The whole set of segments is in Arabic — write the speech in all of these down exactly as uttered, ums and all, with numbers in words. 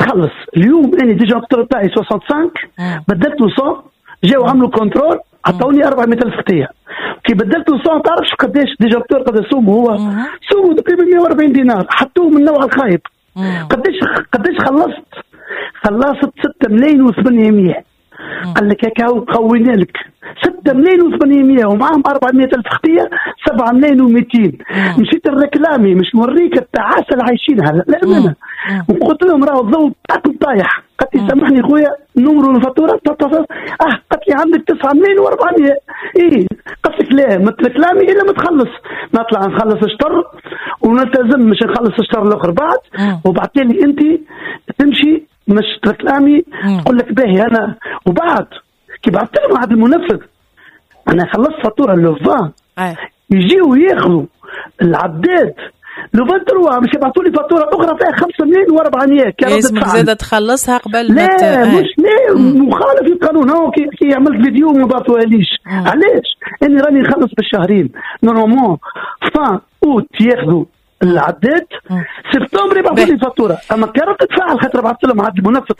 تخلص. اليوم أنا ديجا الفاتورة تاعي خمسة وستين بدلت صون، جاو عملوا كنترول عطوني أربعمية ألف ختية. كي بدلت صون تعرفش قداش ديجا الفاتورة قداش سومو هو سومو تقريبا مية وأربعين دينار، حطوه من النوع الخايب. قداش قداش خلصت؟ خلصت ستة ملايين وثمانمية. قال لك هكا قوينا لك ستة ملايين وثمانمية ومعهم أربعمية ألف ختية، سبعة ملايين ومئتين. مشيت الركلامي مش موريك التعاسة اللي عايشينها للأمانة. وقلت لهم راهو الضوء طايح. قلت لي سامحني خويا نمروا الفاتورة اه قلت لي عندك تسعة ملايين وأربعمية. ايه قلت لك لا ما تركلامي الا ما تخلص. نطلع نخلص الشطر ونلتزم مش نخلص الشطر الاخر بعد. وبعد لي انت تمشي مش تركلامي تقول لك باهي انا. وبعد كي بعثت لهم هذا المنفذ انا خلصت فاتوره لوفان يجيو ياخذوا العداد لو فاتورة مش يبعثوا لي فاتوره اخرى فيها خمسة ملايين وأربعمية. لازم زاده تخلصها قبل لا مت... مش لا مخالف القانون. هو كي, كي عملت فيديو ما بعثوها ليش. علاش اني راني نخلص بالشهرين نورمالمون فان اوت ياخذوا العداد سبتمبر يبعثوا لي فاتوره. اما كانت تتفاعل خاطر بعثت لهم عاد المنفذ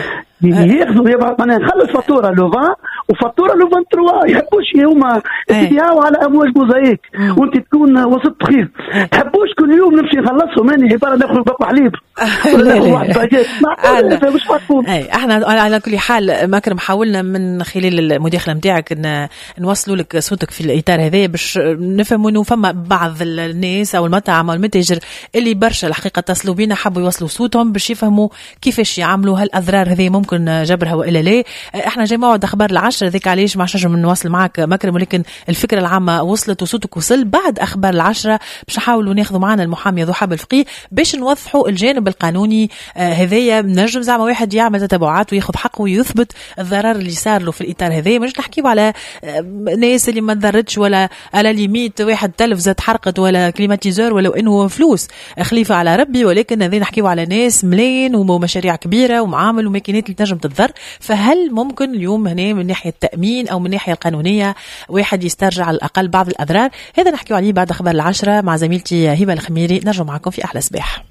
ياخذوا يبعث انا نخلص فاتوره لوفان وفاتوره لوفان ثلاثة. يحبوش هما يتبيعوا على امواج موزايك وانت تكون وسط خير. يحبوش كل يوم نمشي نخلصهم ماني عباره ناخذ بابا حليب ولا ناخذ واحد باجيت مش معقول. احنا على كل حال ماكرم حاولنا من خلال المداخله نتاعك ان نوصلوا لك صوتك في الاطار هذا باش نفهموا انه فما بعض الناس او المطاعم او المتاجر اللي برشا الحقيقه اتصلوا بينا حبوا يوصلوا صوتهم باش يفهموا كيفاش يعملوا هالاضرار هذه ممكن جبرها والا لا. احنا جاي موعد اخبار العشرة ذيك علاش ما نجم نواصل معك مكرم، ولكن الفكره العامه وصلت وصوتك وصل. بعد اخبار العشرة باش نحاولوا ناخذوا معنا المحاميه ضحى الفقيه باش نوضحوا الجانب القانوني هذايا. نجم زعما واحد يعمل تتبعات وياخذ حقه ويثبت الضرر اللي صار له في الاطار هذايا. مش نحكيو على ناس اللي ما تضرتش ولا على ليميت واحد تلفزه تحرقت ولا كليماتيزور ولو انه فلوس خليفه على ربي، ولكن هذا نحكيو على ناس ملايين ومشاريع كبيره ومعامل وماكينات اللي تنجم تتضر. فهل ممكن اليوم هنا من ناحيه التامين او من ناحيه القانونيه واحد يسترجع على الاقل بعض الاضرار؟ هذا نحكيو عليه بعد اخبار العشرة مع زميلتي هبه الخميري. نرجع معكم في احلى صباح.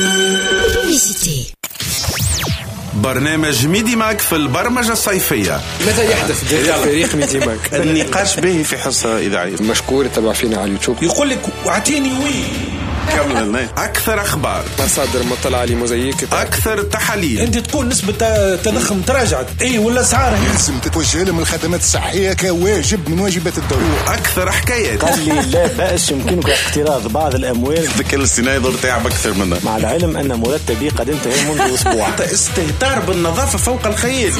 برنامج ميدي ماك في البرمجة الصيفية. ماذا يحدث داخل فريق ميدي ماك؟ النقاش به في حصة إذاعية. مشكور تبع فينا على اليوتيوب. يقول لك اعطيني وين كمل لنا أكثر أخبار، مصادر مطلع لي موزايك، أكثر تحاليل. أنت تقول نسبة تضخم تراجعت أي ولا أسعار لازم تتوجه لهم الخدمات الصحية كواجب من واجبات الدولة. وأكثر حكايات. قال لي لا بأس يمكنك اقتراض بعض الأموال. ذكر السينايدر تعب أكثر منه، مع العلم أن مرتبي قد انتهى منذ أسبوع. استهتار بالنظافة فوق الخيال.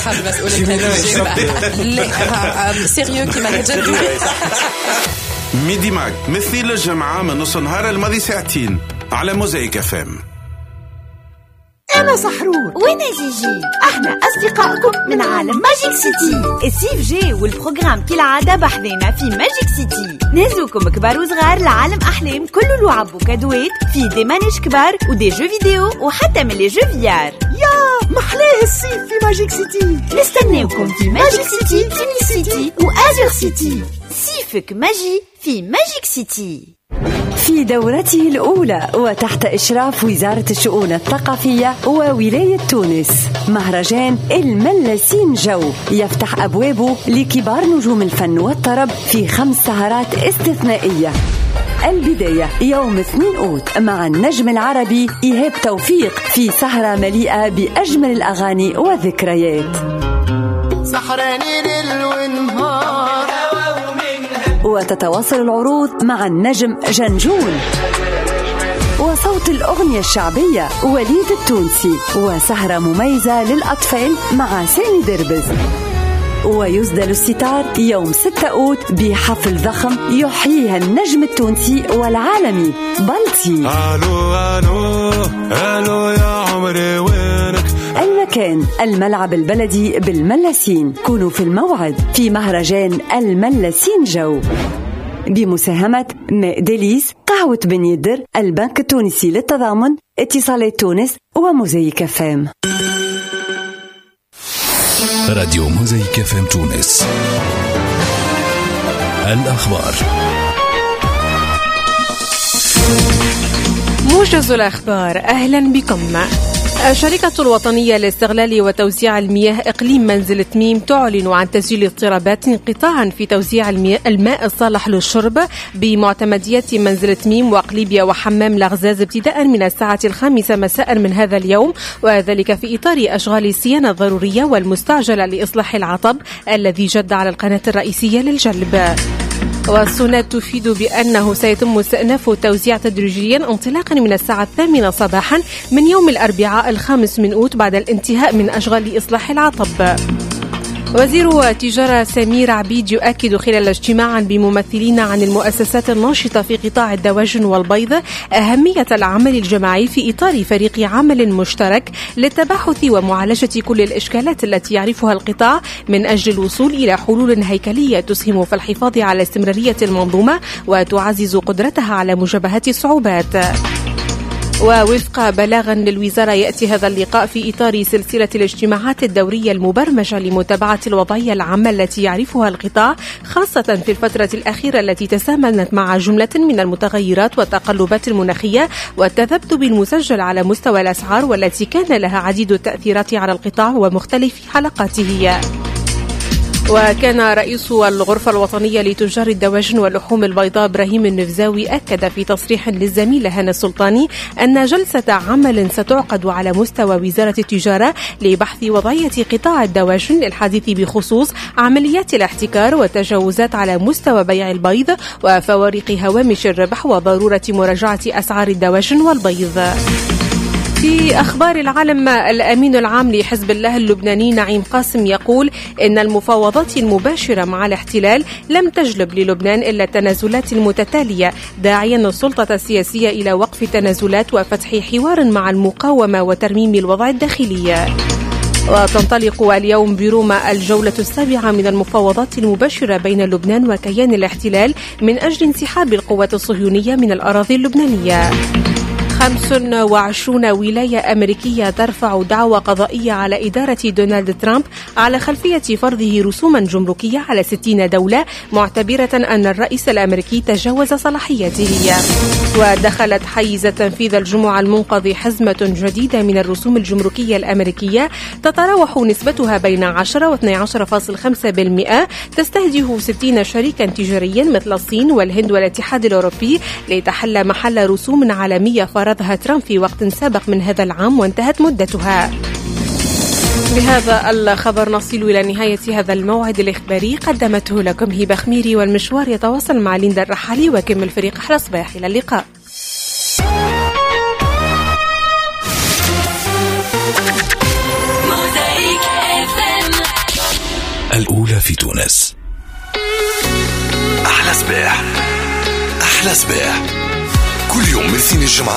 سيريو كما تجربوا. ميدي ماك مثل الجمعة من نص نهار الماضي ساعتين على موزايك اف ام. أنا سحرور. وأنا جيجي. احنا أصدقائكم من عالم ماجيك سيتي. السيف جي والبروغرام كالعادة بحذنا في ماجيك سيتي. نهزوكم كبار وصغار لعالم أحلام كله لعب وكادوات في دي مانيش كبار ودي جو فيديو وحتى من لي جو فيار. يا محلاه السيف في ماجيك سيتي. نستناوكم في ماجيك سيتي، تونس سيتي وآزر سيتي. سيفك ماجي في ماجيك سيتي. في دورته الأولى وتحت إشراف وزارة الشؤون الثقافية وولاية تونس، مهرجان الملاسين جو يفتح أبوابه لكبار نجوم الفن والطرب في خمس سهرات استثنائية. البداية يوم اثنين أوت مع النجم العربي إيهاب توفيق في سهرة مليئة بأجمل الأغاني والذكريات. سحراني ليل ونهار. وتتواصل العروض مع النجم جنجون وصوت الأغنية الشعبية وليد التونسي، وسهرة مميزة للأطفال مع سامي دربز. ويسدل الستار يوم ستة أوت بحفل ضخم يحييها النجم التونسي والعالمي بلتي. ألو ألو ألو يا عمري وينك. المكان الملعب البلدي بالملاسين. كونوا في الموعد في مهرجان الملاسين جو بمساهمة ماء ديليس، قهوة بن يدر، البنك التونسي للتضامن، اتصالات تونس وموزايك فام. راديو موزايك فام تونس. الأخبار. موجز الأخبار، أهلا بكم. الشركة الوطنية لاستغلال وتوزيع المياه إقليم منزل تميم تعلن عن تسجيل اضطرابات انقطاعا في توزيع الماء الصالح للشرب بمعتمديات منزل تميم وقليبيا وحمام لغزاز ابتداء من الساعة الخامسة مساء من هذا اليوم، وذلك في إطار أشغال الصيانة الضرورية والمستعجلة لإصلاح العطب الذي جد على القناة الرئيسية للجلب. والسونات تفيد بأنه سيتم استئناف التوزيع تدريجيا انطلاقا من الساعة الثامنة صباحا من يوم الأربعاء الخامس من أوت بعد الانتهاء من أشغال إصلاح العطب. وزير التجارة سمير عبيد يؤكد خلال اجتماع بممثلين عن المؤسسات الناشطة في قطاع الدواجن والبيض أهمية العمل الجماعي في إطار فريق عمل مشترك للتباحث ومعالجة كل الإشكالات التي يعرفها القطاع من أجل الوصول إلى حلول هيكلية تسهم في الحفاظ على استمرارية المنظومة وتعزز قدرتها على مجابهة الصعوبات. ووفق بلاغ للوزارة يأتي هذا اللقاء في إطار سلسلة الاجتماعات الدورية المبرمجة لمتابعة الوضعية العامة التي يعرفها القطاع، خاصة في الفترة الأخيرة التي تزامنت مع جملة من المتغيرات والتقلبات المناخية والتذبذب المسجل على مستوى الأسعار، والتي كان لها عديد التأثيرات على القطاع ومختلف حلقاته. وكان رئيس الغرفة الوطنية لتجار الدواجن واللحوم البيضاء إبراهيم النفزاوي أكد في تصريح للزميلة هنا السلطاني أن جلسة عمل ستعقد على مستوى وزارة التجارة لبحث وضعية قطاع الدواجن للحديث بخصوص عمليات الاحتكار والتجاوزات على مستوى بيع البيض وفوارق هوامش الربح وضرورة مراجعة أسعار الدواجن والبيض. في أخبار العالم، الأمين العام لحزب الله اللبناني نعيم قاسم يقول إن المفاوضات المباشرة مع الاحتلال لم تجلب للبنان إلا التنازلات المتتالية، داعيا السلطة السياسية إلى وقف التنازلات وفتح حوار مع المقاومة وترميم الوضع الداخلي. وتنطلق اليوم بروما الجولة السابعة من المفاوضات المباشرة بين لبنان وكيان الاحتلال من أجل انسحاب القوات الصهيونية من الأراضي اللبنانية. خمس وعشرون ولاية أمريكية ترفع دعوى قضائية على إدارة دونالد ترامب على خلفية فرضه رسوما جمركية على ستين دولة، معتبرة أن الرئيس الأمريكي تجاوز صلاحياته. ودخلت حيز تنفيذ الجمعة المنقضي حزمة جديدة من الرسوم الجمركية الأمريكية تتراوح نسبتها بين عشرة و اثني عشر فاصلة خمسة بالمئة، تستهدف ستين شريكا تجاريا مثل الصين والهند والاتحاد الأوروبي لتحل محل رسوم عالمية فرضها ترامب في وقت سابق من هذا العام وانتهت مدتها. بهذا الخبر نصل إلى نهاية هذا الموعد الإخباري، قدمته لكم هبة خميري، والمشوار يتواصل مع ليندا الرحالي وكم الفريق. أحلى صباح، إلى اللقاء. الأولى في تونس. أحلى صباح، أحلى صباح، كل يوم من سين الجمعة